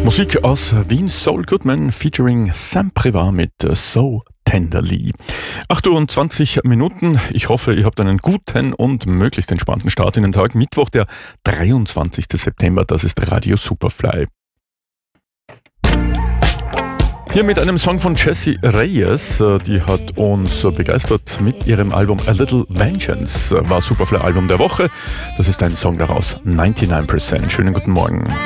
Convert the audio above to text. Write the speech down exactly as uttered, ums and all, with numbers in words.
Musik aus Wien, Saul Goodman featuring Sam Privat mit So Tenderly. acht Uhr und zwanzig Minuten. Ich hoffe, ihr habt einen guten und möglichst entspannten Start in den Tag. Mittwoch, der dreiundzwanzigsten September, das ist Radio Superfly. Hier mit einem Song von Jessie Reyes, die hat uns begeistert mit ihrem Album A Little Vengeance, war Superfly-Album der Woche. Das ist ein Song daraus, neunundneunzig Prozent. Schönen guten Morgen.